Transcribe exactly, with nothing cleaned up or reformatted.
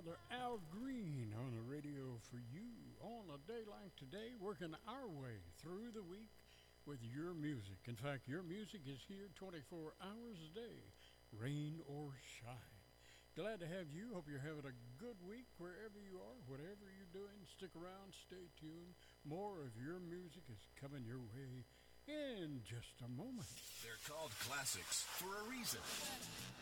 brother Al Green on the radio for you on a day like today, working our way through the week with your music. In fact, your music is here twenty-four hours a day, rain or shine. Glad to have you. Hope you're having a good week wherever you are, whatever you're doing. Stick around, stay tuned. More of your music is coming your way in just a moment. They're called classics for a reason.